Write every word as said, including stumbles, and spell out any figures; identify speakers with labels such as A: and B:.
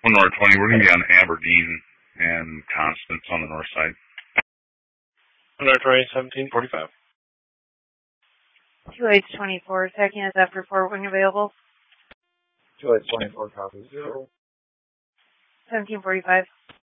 A: One North twenty, we're going to be on Aberdeen and Constance on the north side.
B: One North twenty, seventeen forty-five.
C: two H twenty-four, checking is after report when available.
D: two H twenty-four, copy zero.
C: seventeen forty-five.